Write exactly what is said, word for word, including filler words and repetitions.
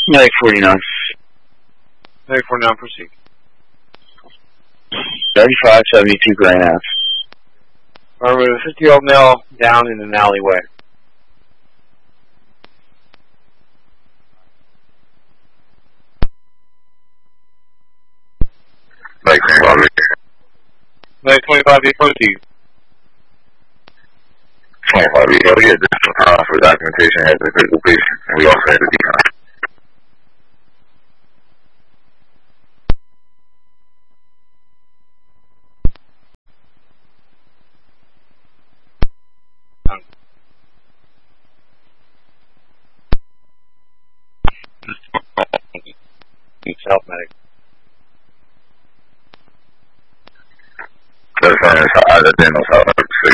Medic forty-nine. Medic forty-nine, proceed. thirty-five seventy-two Grand Ave. Alright, with a fifty-year-old male down in an alleyway. Medic twenty-five, Medic twenty-five, be proceed. twenty-five, we got to get additional time for documentation as a critical patient, and we also have the decon. Self medic. That's fine, I didn't know how